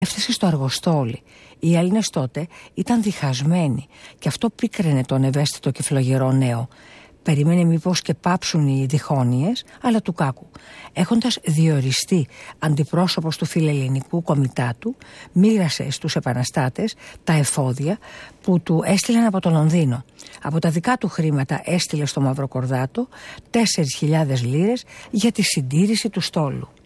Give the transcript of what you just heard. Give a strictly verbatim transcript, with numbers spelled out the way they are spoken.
Έφτασε στο αργοστόλι. Οι Έλληνες τότε ήταν διχασμένοι και αυτό πίκραινε τον ευαίσθητο και φλογερό νέο. Περίμενε μήπως και πάψουν οι διχόνοιες, αλλά του κάκου. Έχοντας διοριστεί αντιπρόσωπος του φιλελληνικού κομιτάτου, μοίρασε στους επαναστάτες τα εφόδια που του έστειλαν από το Λονδίνο. Από τα δικά του χρήματα έστειλε στο Μαυροκορδάτο τέσσερις χιλιάδες λίρες για τη συντήρηση του στόλου.